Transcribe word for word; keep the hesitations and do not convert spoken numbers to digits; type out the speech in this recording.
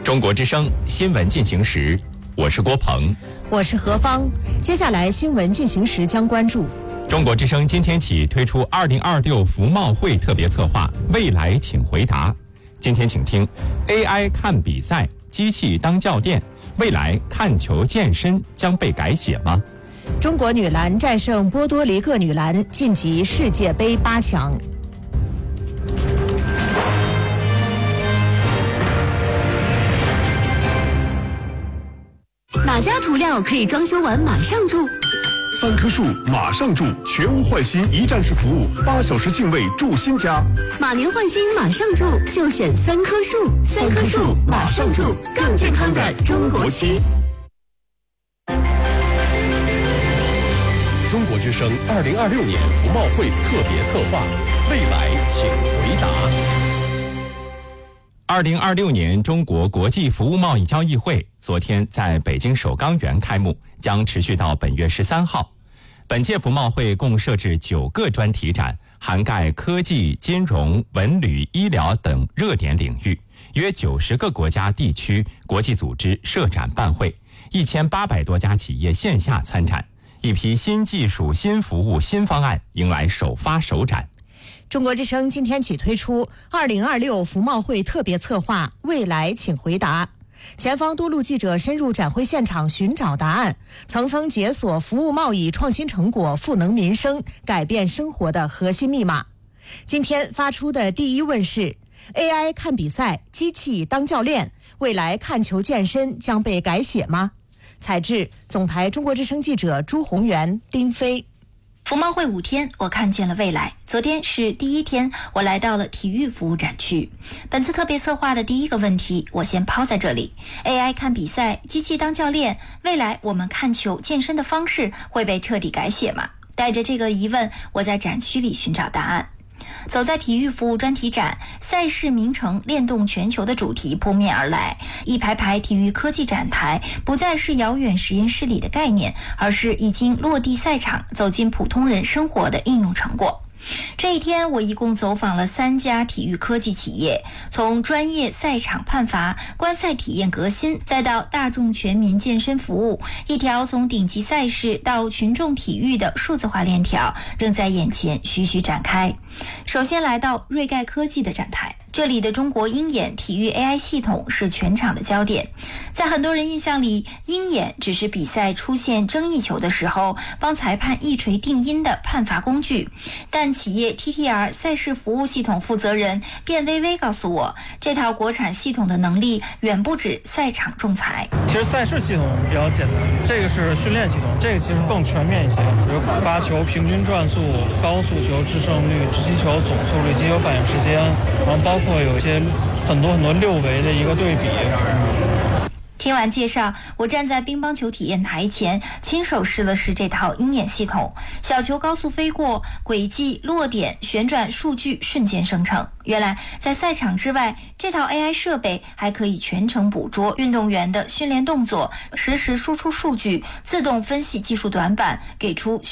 中国之声新闻进行时，我是郭鹏， 我是何芳。接下来新闻进行时将关注： 中国之声今天起推出二零二六服贸会特别策划“未来请回答”。今天请听 A I 看比赛，机器当教练，未来看球健身将被改写吗？ 中国女篮战胜波多黎各女篮，晋级世界杯八强。 哪家涂料可以装修完马上住？ 三棵树马上住，全屋换新一站式服务，八小时净位住新家。 马年换新马上住，就选三棵树。三棵树马上住，更健康的中国区。 中国之声二零二六年服贸会特别策划，未来请回答。 二零二六年中国国际服务贸易交易会昨天在北京首钢园开幕，将持续到本月十三号。本届服贸会共设置九个专题展，涵盖科技、金融、文旅、医疗等热点领域，约九十个国家、地区、国际组织设展办会，一千八百多家企业线下参展，一批新技术、新服务、新方案迎来首发首展。 中国之声今天起推出二零二六服贸会特别策划“未来请回答”，前方多路记者深入展会现场寻找答案，层层解锁服务贸易创新成果赋能民生、改变生活的核心密码。今天发出的第一问是 ：A I 看比赛，机器当教练，未来看球健身将被改写吗？采制总台中国之声记者朱宏元、丁飞。 服贸会五天，我看见了未来。昨天是第一天，我来到了体育服务展区。本次特别策划的第一个问题，我先抛在这里 ：A I 看比赛，机器当教练，未来我们看球健身的方式会被彻底改写吗？带着这个疑问，我在展区里寻找答案。走在体育服务专题展，赛事名城联动全球的主题扑面而来，一排排体育科技展台不再是遥远实验室里的概念，而是已经落地赛场，走进普通人生活的应用成果。这一天，我一共走访了三家体育科技企业，从专业赛场判罚、观赛体验革新，再到大众全民健身服务，一条从顶级赛事到群众体育的数字化链条正在眼前徐徐展开。首先来到瑞盖科技的展台，这里的中国鹰眼体育 A I 系统是全场的焦点。在很多人印象里，鹰眼只是比赛出现争议球的时候帮裁判一锤定音的判罚工具，但企业 T T R 赛事服务系统负责人卞微微告诉我，这套国产系统的能力远不止赛场仲裁。 其实赛事系统比较简单，这个是训练系统，这个其实更全面一些，比如发球平均转速、高速球制胜率、击球总速率、击球反应时间，然后包括有一些很多很多六维的一个对比。 听完介绍，我站在乒乓球体验台前，亲手试了试这套鹰眼系统。小球高速飞过，轨迹、落点、旋转数据瞬间生成。原来在赛场之外，这套 A I 设备还可以全程捕捉运动员的训练动作，实时输出数据，自动分析技术短板，给出